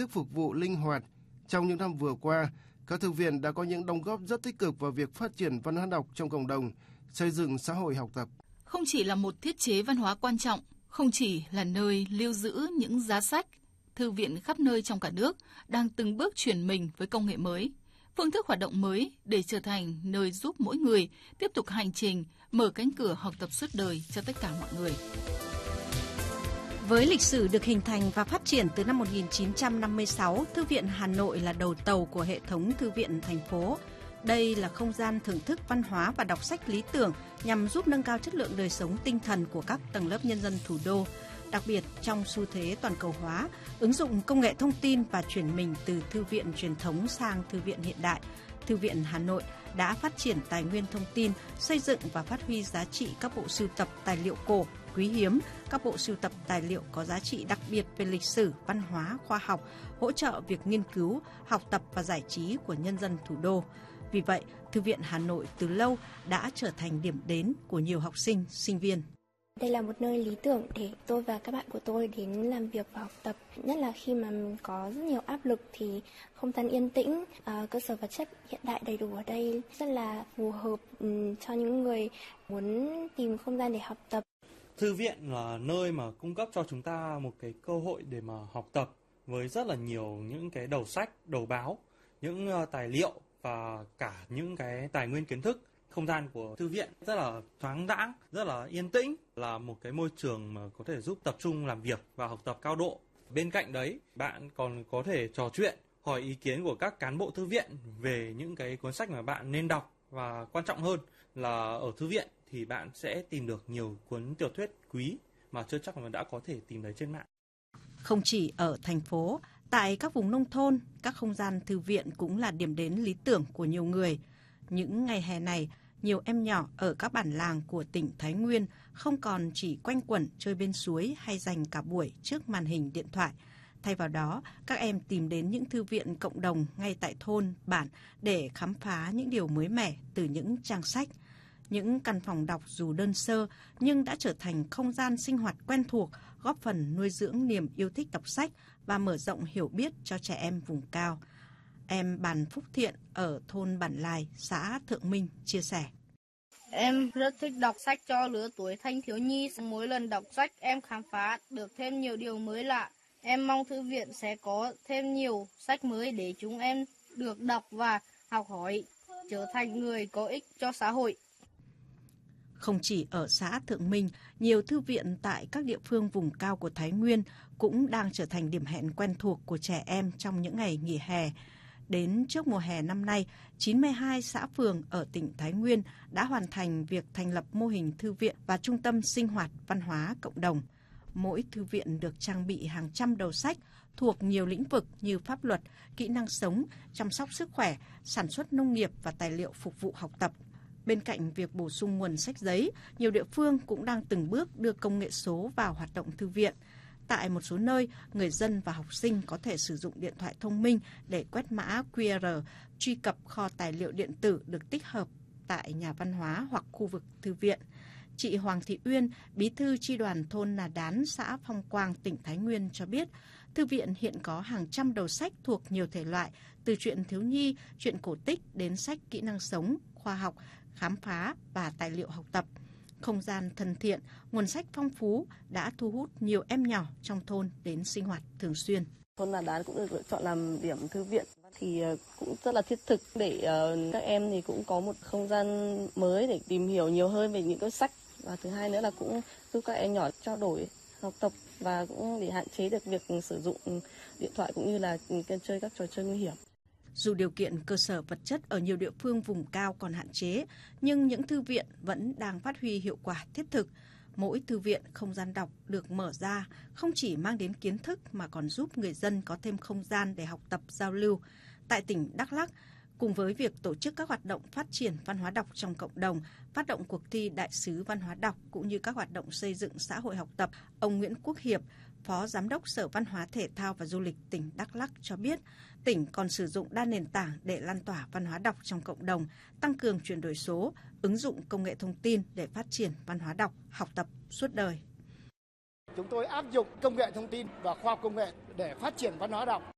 thức phục vụ linh hoạt. Trong những năm vừa qua, các thư viện đã có những đóng góp rất tích cực vào việc phát triển văn hóa đọc trong cộng đồng, xây dựng xã hội học tập. Không chỉ là một thiết chế văn hóa quan trọng, không chỉ là nơi lưu giữ những giá sách, thư viện khắp nơi trong cả nước đang từng bước chuyển mình với công nghệ mới, phương thức hoạt động mới để trở thành nơi giúp mỗi người tiếp tục hành trình, mở cánh cửa học tập suốt đời cho tất cả mọi người. Với lịch sử được hình thành và phát triển từ năm 1956, Thư viện Hà Nội là đầu tàu của hệ thống thư viện thành phố. Đây là không gian thưởng thức văn hóa và đọc sách lý tưởng nhằm giúp nâng cao chất lượng đời sống tinh thần của các tầng lớp nhân dân thủ đô. Đặc biệt trong xu thế toàn cầu hóa, ứng dụng công nghệ thông tin và chuyển mình từ thư viện truyền thống sang thư viện hiện đại, Thư viện Hà Nội đã phát triển tài nguyên thông tin, xây dựng và phát huy giá trị các bộ sưu tập tài liệu cổ, quý hiếm, các bộ sưu tập tài liệu có giá trị đặc biệt về lịch sử, văn hóa, khoa học, hỗ trợ việc nghiên cứu, học tập và giải trí của nhân dân thủ đô. Vì vậy, Thư viện Hà Nội từ lâu đã trở thành điểm đến của nhiều học sinh, sinh viên. Đây là một nơi lý tưởng để tôi và các bạn của tôi đến làm việc và học tập. Nhất là khi mà có rất nhiều áp lực thì không gian yên tĩnh, cơ sở vật chất hiện đại đầy đủ ở đây rất là phù hợp cho những người muốn tìm không gian để học tập. Thư viện là nơi mà cung cấp cho chúng ta một cái cơ hội để mà học tập với rất là nhiều những cái đầu sách, đầu báo, những tài liệu và cả những cái tài nguyên kiến thức. Không gian của thư viện rất là thoáng đãng, rất là yên tĩnh, là một cái môi trường mà có thể giúp tập trung làm việc và học tập cao độ. Bên cạnh đấy, bạn còn có thể trò chuyện, hỏi ý kiến của các cán bộ thư viện về những cái cuốn sách mà bạn nên đọc, và quan trọng hơn là ở thư viện thì bạn sẽ tìm được nhiều cuốn tiểu thuyết quý mà chưa chắc là đã có thể tìm thấy trên mạng. Không chỉ ở thành phố, tại các vùng nông thôn, các không gian thư viện cũng là điểm đến lý tưởng của nhiều người. Những ngày hè này, nhiều em nhỏ ở các bản làng của tỉnh Thái Nguyên không còn chỉ quanh quẩn chơi bên suối hay dành cả buổi trước màn hình điện thoại. Thay vào đó, các em tìm đến những thư viện cộng đồng ngay tại thôn, bản để khám phá những điều mới mẻ từ những trang sách. Những căn phòng đọc dù đơn sơ nhưng đã trở thành không gian sinh hoạt quen thuộc, góp phần nuôi dưỡng niềm yêu thích đọc sách và mở rộng hiểu biết cho trẻ em vùng cao. Em Bàn Phúc Thiện ở thôn Bản Lài, xã Thượng Minh chia sẻ. Em rất thích đọc sách cho lứa tuổi thanh thiếu nhi. Mỗi lần đọc sách em khám phá được thêm nhiều điều mới lạ. Em mong thư viện sẽ có thêm nhiều sách mới để chúng em được đọc và học hỏi, trở thành người có ích cho xã hội. Không chỉ ở xã Thượng Minh, nhiều thư viện tại các địa phương vùng cao của Thái Nguyên cũng đang trở thành điểm hẹn quen thuộc của trẻ em trong những ngày nghỉ hè. Đến trước mùa hè năm nay, 92 xã phường ở tỉnh Thái Nguyên đã hoàn thành việc thành lập mô hình thư viện và trung tâm sinh hoạt văn hóa cộng đồng. Mỗi thư viện được trang bị hàng trăm đầu sách thuộc nhiều lĩnh vực như pháp luật, kỹ năng sống, chăm sóc sức khỏe, sản xuất nông nghiệp và tài liệu phục vụ học tập. Bên cạnh việc bổ sung nguồn sách giấy, nhiều địa phương cũng đang từng bước đưa công nghệ số vào hoạt động thư viện. Tại một số nơi, người dân và học sinh có thể sử dụng điện thoại thông minh để quét mã QR, truy cập kho tài liệu điện tử được tích hợp tại nhà văn hóa hoặc khu vực thư viện. Chị Hoàng Thị Uyên, bí thư chi đoàn thôn Nà Đán, xã Phong Quang, tỉnh Thái Nguyên cho biết, thư viện hiện có hàng trăm đầu sách thuộc nhiều thể loại, từ truyện thiếu nhi, truyện cổ tích đến sách kỹ năng sống, khoa học, khám phá và tài liệu học tập. Không gian thân thiện, nguồn sách phong phú đã thu hút nhiều em nhỏ trong thôn đến sinh hoạt thường xuyên. Thôn Nà Đán cũng được lựa chọn làm điểm thư viện thì cũng rất là thiết thực để các em thì cũng có một không gian mới để tìm hiểu nhiều hơn về những cái sách, và thứ hai nữa là cũng giúp các em nhỏ trao đổi, học tập và cũng để hạn chế được việc sử dụng điện thoại cũng như là chơi các trò chơi nguy hiểm. Dù điều kiện cơ sở vật chất ở nhiều địa phương vùng cao còn hạn chế, nhưng những thư viện vẫn đang phát huy hiệu quả thiết thực. Mỗi thư viện, không gian đọc được mở ra không chỉ mang đến kiến thức mà còn giúp người dân có thêm không gian để học tập, giao lưu. Tại tỉnh Đắk Lắk, cùng với việc tổ chức các hoạt động phát triển văn hóa đọc trong cộng đồng, phát động cuộc thi đại sứ văn hóa đọc cũng như các hoạt động xây dựng xã hội học tập, ông Nguyễn Quốc Hiệp, Phó Giám đốc Sở Văn hóa Thể thao và Du lịch tỉnh Đắk Lắk cho biết, tỉnh còn sử dụng đa nền tảng để lan tỏa văn hóa đọc trong cộng đồng, tăng cường chuyển đổi số, ứng dụng công nghệ thông tin để phát triển văn hóa đọc, học tập suốt đời. Chúng tôi áp dụng công nghệ thông tin và khoa học công nghệ để phát triển văn hóa đọc.